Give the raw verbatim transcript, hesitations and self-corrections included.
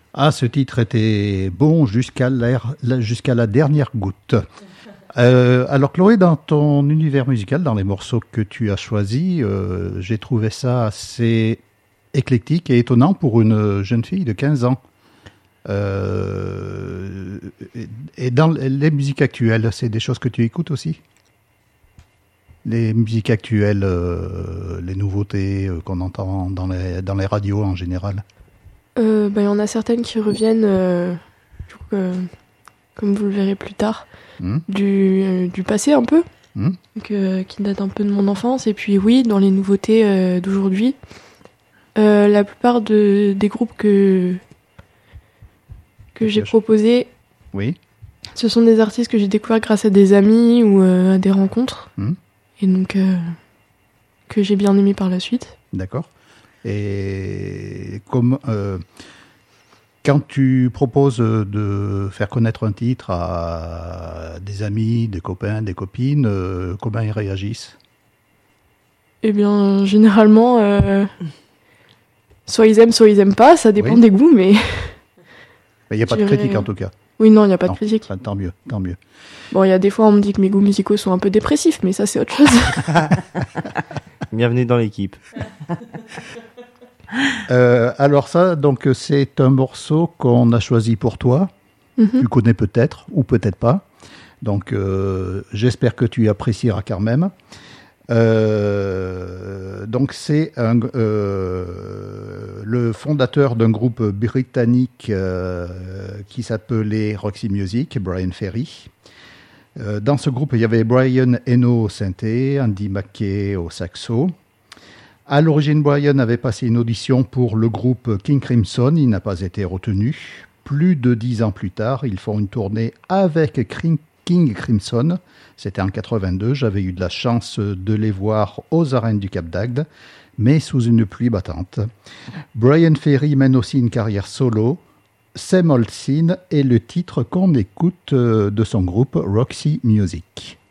Ah, ce titre était bon jusqu'à, l'air, jusqu'à la dernière goutte. Euh, alors Chloé, dans ton univers musical, dans les morceaux que tu as choisis, euh, j'ai trouvé ça assez éclectique et étonnant pour une jeune fille de quinze ans. Euh, et dans les musiques actuelles, c'est des choses que tu écoutes aussi ? Les musiques actuelles, euh, les nouveautés euh, qu'on entend dans les, dans les radios en général. Euh, bah, y en a certaines qui reviennent, euh, du coup, euh, comme vous le verrez plus tard, mmh. du, euh, du passé un peu, mmh. donc, euh, qui date un peu de mon enfance. Et puis oui, dans les nouveautés euh, d'aujourd'hui, euh, la plupart de, des groupes que, que j'ai proposés, oui. ce sont des artistes que j'ai découverts grâce à des amis ou euh, à des rencontres, mmh. et donc euh, que j'ai bien aimé par la suite. D'accord. Et comme, euh, quand tu proposes de faire connaître un titre à des amis, des copains, des copines, euh, comment ils réagissent ? Eh bien, généralement, euh, soit ils aiment, soit ils aiment pas, ça dépend oui. des goûts, mais... Il n'y a pas de critique en tout cas. Oui, non, il n'y a pas non, de critique. Tant mieux, tant mieux. Bon, il y a des fois, on me dit que mes goûts musicaux sont un peu dépressifs, mais ça, c'est autre chose. Bienvenue dans l'équipe. Euh, alors ça, donc c'est un morceau qu'on a choisi pour toi. Mm-hmm. Tu connais peut-être ou peut-être pas. Donc euh, j'espère que tu apprécieras quand même. Euh, donc c'est un, euh, le fondateur d'un groupe britannique euh, qui s'appelait Roxy Music, Brian Ferry. Euh, dans ce groupe, il y avait Brian Eno au synthé, Andy Mackay au saxo. À l'origine, Brian avait passé une audition pour le groupe King Crimson. Il n'a pas été retenu. Plus de dix ans plus tard, ils font une tournée avec King Crimson. C'était en quatre-vingt-deux. J'avais eu de la chance de les voir aux arènes du Cap d'Agde, mais sous une pluie battante. Brian Ferry mène aussi une carrière solo. Same Old Scene est le titre qu'on écoute de son groupe Roxy Music.